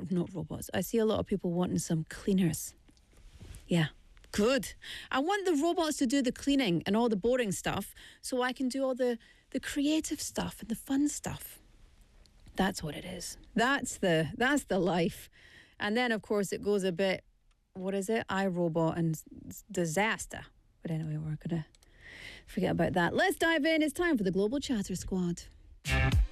not robots. I see a lot of people wanting some cleaners. Yeah. Good. I want the robots to do the cleaning and all the boring stuff so I can do all the creative stuff and the fun stuff. That's what it is. That's the life. And then, of course, it goes a bit, what is it? iRobot and disaster. But anyway, we're going to forget about that. Let's dive in. It's time for the Global Chatter Squad.